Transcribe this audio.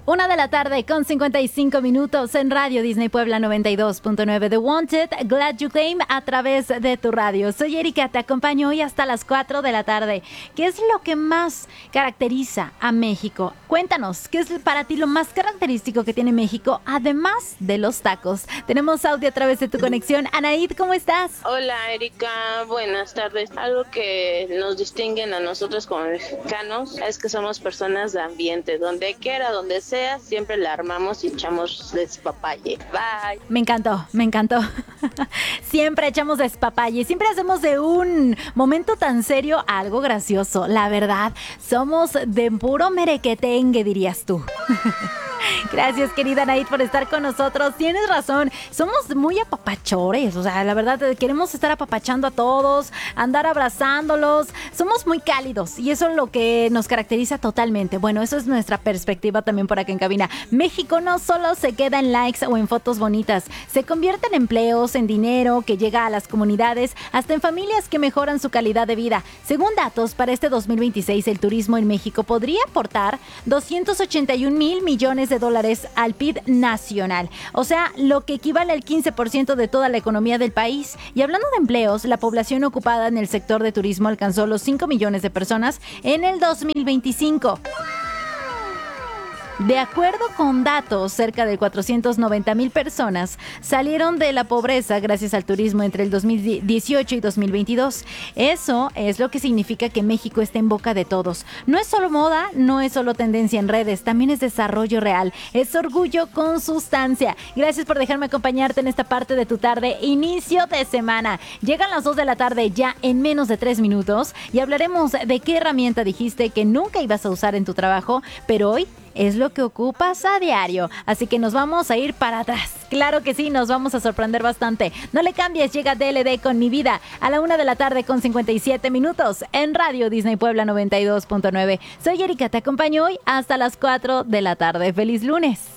1 de la tarde con 55 minutos en Radio Disney Puebla 92.9 The Wanted, Glad You Came a través de tu radio. Soy Erika, te acompaño hoy hasta las 4 de la tarde. ¿Qué es lo que más caracteriza a México? Cuéntanos, ¿qué es para ti lo más característico que tiene México, además de los tacos? Tenemos audio a través de tu conexión. Anaid, ¿cómo estás? Hola Erika, buenas tardes. Algo que nos distingue a nosotros como mexicanos es que somos personas de ambiente. Donde quiera, donde sea, siempre la armamos y echamos despapalle. Bye. Me encantó. Siempre echamos despapalle. Siempre hacemos de un momento tan serio algo gracioso. La verdad, somos de puro merequetengue, dirías tú. Gracias, querida Anaid, por estar con nosotros. Tienes razón, somos muy apapachores. O sea, la verdad, queremos estar apapachando a todos, andar abrazándolos. Somos muy cálidos y eso es lo que nos caracteriza totalmente. Bueno, eso es nuestra perspectiva también por acá en cabina. México no solo se queda en likes o en fotos bonitas, se convierte en empleos, en dinero que llega a las comunidades, hasta en familias que mejoran su calidad de vida. Según datos, para este 2026, el turismo en México podría aportar 281,000 millones de dólares al PIB nacional, o sea, lo que equivale al 15% de toda la economía del país. Y hablando de empleos, la población ocupada en el sector de turismo alcanzó los 5 millones de personas en el 2025. De acuerdo con datos, cerca de 490,000 personas salieron de la pobreza gracias al turismo entre el 2018 y 2022. Eso es lo que significa que México está en boca de todos. No es solo moda, no es solo tendencia en redes, también es desarrollo real, es orgullo con sustancia. Gracias por dejarme acompañarte en esta parte de tu tarde, inicio de semana. Llegan las 2 de la tarde ya en menos de 3 minutos y hablaremos de qué herramienta dijiste que nunca ibas a usar en tu trabajo, pero hoy es lo que ocupas a diario. Así que nos vamos a ir para atrás. Claro que sí, nos vamos a sorprender bastante. No le cambies, llega DLD con Mi Vida a la 1 de la tarde con 57 minutos en Radio Disney Puebla 92.9. Soy Erika, te acompaño hoy hasta las 4 de la tarde. ¡Feliz lunes!